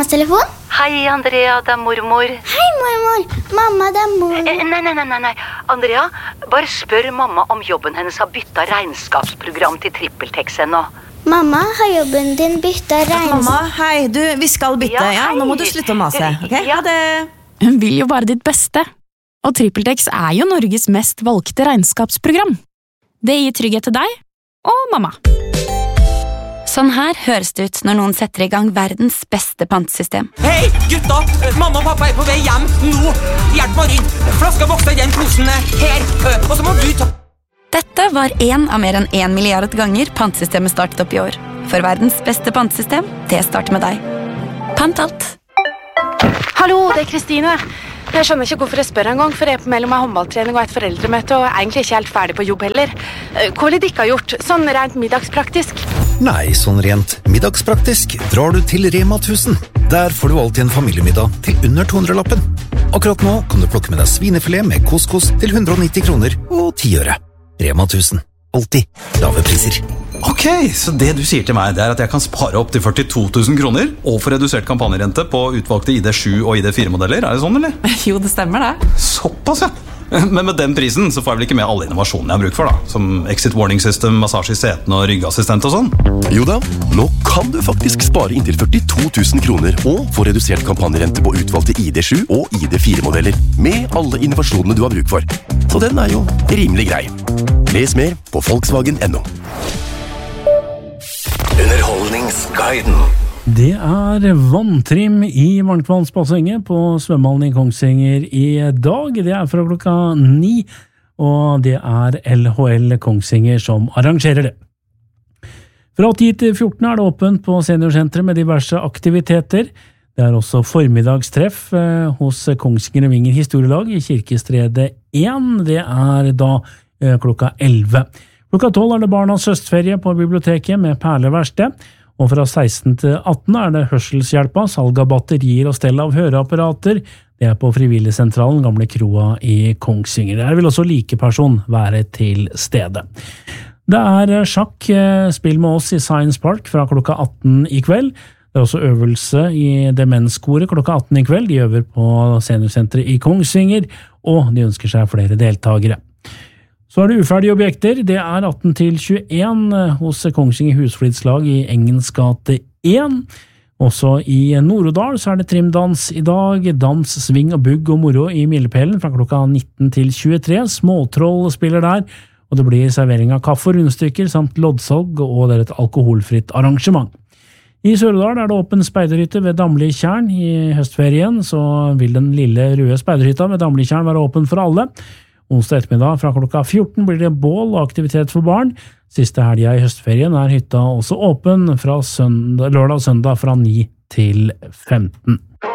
mammas telefon? Hei, Andrea, det mormor. Hei, mormor. Mamma, det mor. Nei. Andrea, bare spør mamma om jobben hennes har byttet regnskapsprogram til TrippelTex ennå. Mamma, har jobben din byttet Mamma, hei, vi skal bytte, ja? Nå må du slutte å mase, ok? Ja, det... Hun vil jo bare ditt beste. Og TrippelTex jo Norges mest valgte regnskapsprogram. Det gir trygghet til deg og mamma. Sånn her høres det ut når noen setter i gang verdens beste pantesystem. Hei, gutta! Mamma og pappa på vei hjem nå! Hjelp meg å rydde! Flaska vokser i den posen her, og så må du ta... Dette var en av mer enn 1 milliard ganger pantesystemet startet opp i år. For verdens beste pantesystem, det starter med deg. Pant alt! Hallo, det Kristine. Jeg skjønner ikke hvorfor jeg spør en gang, for jeg på mellom en håndballtrening og et foreldremøte, og egentlig ikke helt ferdig på jobb heller. Hva vil dere ha gjort, sånn rent middagspraktisk? Nei, sånn rent middagspraktisk drar du til Rema 1000. Der får du alltid en familiemiddag til under 200-lappen. Akkurat nå kan du plukke med deg svinefilet med couscous til 190 kroner og 10 øre. Rema 1000. Alltid lave priser. Ok, så det du sier til meg det at jeg kan spare opp til 42 000 kroner og få redusert kampanjerente på utvalgte ID7 og ID4-modeller, det sånn, eller? Jo, det stemmer det. Såpass, ja. Men med den prisen så får jeg vel ikke med alle innovasjonene jeg har bruk for da, som exit warning system, massasje i setene og ryggassistent og sånn? Jo da, nå kan du faktisk spare inntil 42 000 kroner og få redusert kampanjerente på utvalgte ID7 og ID4-modeller med alle innovasjonene du har bruk for. Så den jo rimelig grei. Les mer på Volkswagen.no. Underholdningsguiden. Det vanntrim i varmtvannsbassenget på svømmehallen i Kongsvinger i dag. Det fra klokka 9, og det LHL Kongsvinger som arrangerer det. Fra 10 til 14 det åpent på seniorsenteret med diverse aktiviteter. Det også formiddagstreff hos Kongsvinger og Vinger historielag i Kirkestredet 1. Det da klokka 11. Klokka 12 det barnas høstferie på biblioteket med perleverksted, og fra 16 til 18 det hørselshjelpa, salg av batterier og stell av høreapparater. Det på Frivilligsentralen, gamle kroa i Kongsvinger. Der vil også likeperson være til stede. Det sjakk, spill med oss i Science Park fra klokka 18 i kveld. Det også øvelse i demenskoret klokka 18 i kveld. De øver på seniorsenteret i Kongsvinger, og de ønsker seg flere deltagere. Så det uferdige objekter, det 18 til 21 hos Kongsvinger Husflidslag i Engens gate 1. Også i Nord-Odal så det trimdans i dag, dans, sving og bugg og moro i Milepælen fra klokka 19 til 23. Småtroll spiller der, og det blir servering av kaffe og rundstykker samt loddsalg, og det et alkoholfritt arrangement. I Sør-Odal det åpen speiderhytte ved Damli-tjern i høstferien, så vil den lille røde speiderhytta ved Damli-tjern være åpen for alle. Onsdag ettermiddag fra klokka 14 blir det bål og aktivitet for barn. Siste helga i høstferien hytta også åpen fra lørdag og søndag fra 9 til 15.